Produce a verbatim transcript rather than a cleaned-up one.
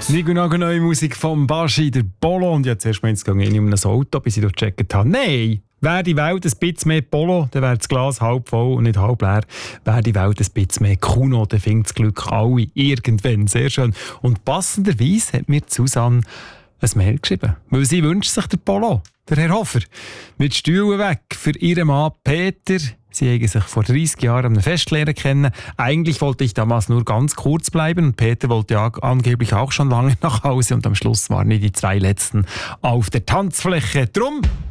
Nico Nago, neue Musik vom Baschi, der Polo. Und jetzt erst mal ins Gang in einem Auto, bis ich dort gecheckt habe. Nein! Wäre die Welt ein bisschen mehr Polo, dann wäre das Glas halb voll und nicht halb leer. Wäre die Welt ein bisschen mehr Kuno, dann findet das Glück alle irgendwann. Sehr schön. Und passenderweise hat mir Susanne ein Mail geschrieben, weil sie wünscht sich den Polo, der Herr Hofer, mit Stühlen weg für ihren Mann Peter. Sie haben sich vor dreissig Jahren an einem Fest lernen kennen. Eigentlich wollte ich damals nur ganz kurz bleiben und Peter wollte ja angeblich auch schon lange nach Hause und am Schluss waren wir die zwei Letzten auf der Tanzfläche. Drum